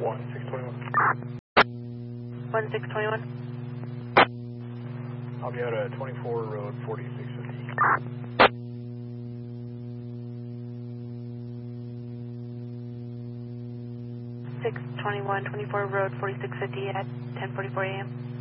1621. I'll be out at 24 Road 4650. 621, 24 Road 4650 at 10:44 a.m.